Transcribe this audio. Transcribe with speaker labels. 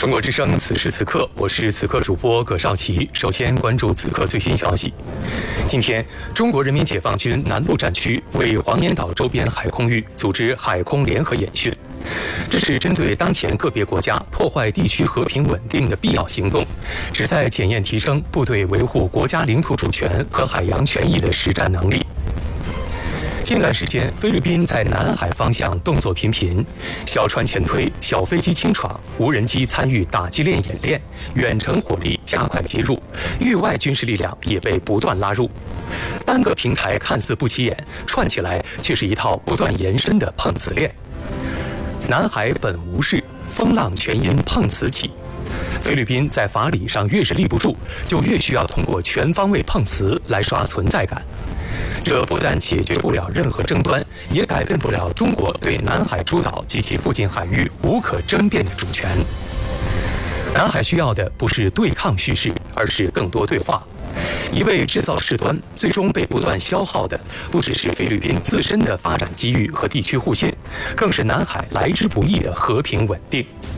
Speaker 1: 中国之声，此时此刻，我是此刻主播葛少奇。首先关注此刻最新消息。今天，中国人民解放军南部战区为黄岩岛周边海空域组织海空联合演训，这是针对当前个别国家破坏地区和平稳定的必要行动，旨在检验提升部队维护国家领土主权和海洋权益的实战能力。近段时间，菲律宾在南海方向动作频频，小船前推、小飞机轻闯、无人机参与打击链演练，远程火力加快接入，域外军事力量也被不断拉入。单个平台看似不起眼，串起来却是一套不断延伸的碰瓷链。南海本无事，风浪全因碰瓷起。菲律宾在法理上越是立不住，就越需要通过全方位碰瓷来刷存在感。这不但解决不了任何争端，也改变不了中国对南海诸岛及其附近海域无可争辩的主权。南海需要的不是对抗叙事，而是更多对话。一味制造事端，最终被不断消耗的不只是菲律宾自身的发展机遇和地区互信，更是南海来之不易的和平稳定。